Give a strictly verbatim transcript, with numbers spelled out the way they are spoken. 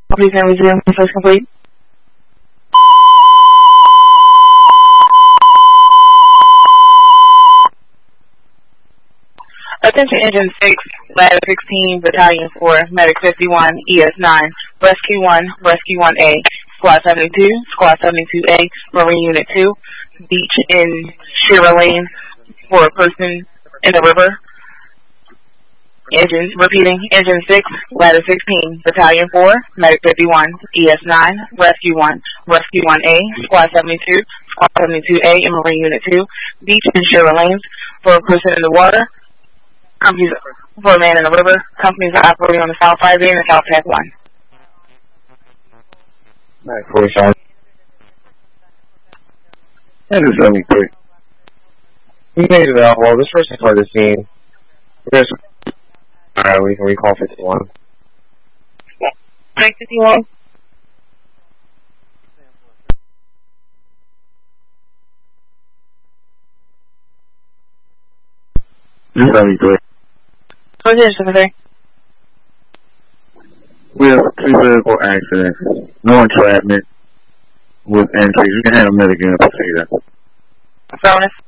Please can resume. First complete. Attention Engine six, Ladder sixteen, Battalion four, Medic fifty-one, E S nine, Rescue one, Rescue one A, Squad seventy-two, Squad seventy-two A, Marine Unit two, beach in Shira Lane for a person in the river. Engine, repeating, Engine six, Ladder sixteen, Battalion four, Medic fifty-one, E S nine, Rescue one, Rescue one A, Squad seventy-two, Squad seventy-two A, and Marine Unit two, beach in Shira Lanes for a person in the water. Companies for a man in the river. Companies are operating on the South five A and the South Pack one. nine forty-five. That is seventy-three. We made it out. Well, this person's part of the scene. There's... Alright, we can recall fifty-one. Take fifty-one. seventy-three. What's your secretary? We have two vehicle accidents. No entrapment with entries. We can handle medic unit procedure. Affirmative.